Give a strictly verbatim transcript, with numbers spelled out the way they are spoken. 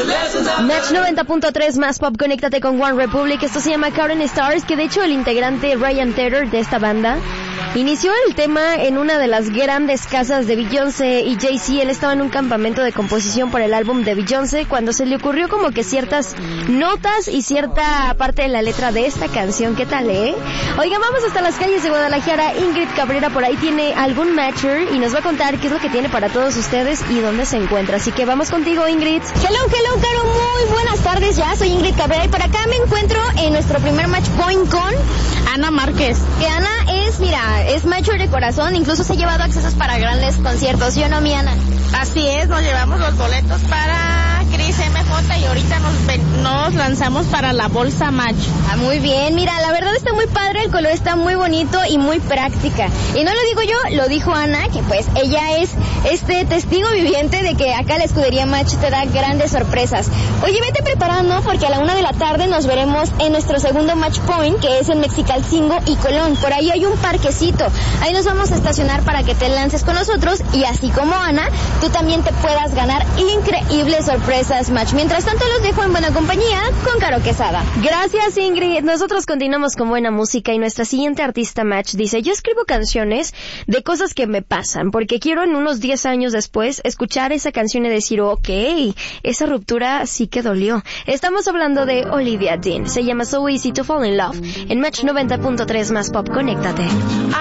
Match noventa punto tres más pop, conéctate con One Republic. Esto se llama Current Stars, que de hecho el integrante Ryan Tedder de esta banda inició el tema en una de las grandes casas de Beyoncé y Jay-Z. Él estaba en un campamento de composición para el álbum de Beyoncé cuando se le ocurrió como que ciertas notas y cierta parte de la letra de esta canción. ¿Qué tal, eh? Oigan, vamos hasta las calles de Guadalajara. Ingrid Cabrera por ahí tiene algún matcher y nos va a contar qué es lo que tiene para todos ustedes y dónde se encuentra. Así que vamos contigo, Ingrid. Hello, hello, Caro. Muy buenas tardes ya. Soy Ingrid Cabrera y por acá me encuentro en nuestro primer match point con Ana Márquez. Que Ana es, mira, es matcher de corazón. Incluso se ha llevado accesos para grandes conciertos. ¿Sí o no, mi Ana? Así es, nos llevamos los boletos para Cris M J y ahorita nos, ven, nos lanzamos para la bolsa match. Ah, muy bien. Mira, la verdad está muy padre, el color está muy bonito y muy práctica. Y no lo digo yo, lo dijo Ana, que pues ella es este testigo viviente de que acá la escudería Match te da grandes sorpresas. Oye, vete preparando porque a la una de la tarde nos veremos en nuestro segundo match point, que es en Mexicalcingo y Colón. Por ahí hay un parquecito. Ahí nos vamos a estacionar para que te lances con nosotros y así como Ana, tú también te puedas ganar increíbles sorpresas Match. Mientras tanto los dejo en buena compañía con Caro Quesada. Gracias, Ingrid. Nosotros continuamos con buena música y nuestra siguiente artista Match dice: yo escribo canciones de cosas que me pasan porque quiero en unos diez años después escuchar esa canción y decir, ok, esa ruptura sí que dolió. Estamos hablando de Olivia Dean. Se llama So Easy to Fall in Love. En Match noventa punto tres más pop, conéctate.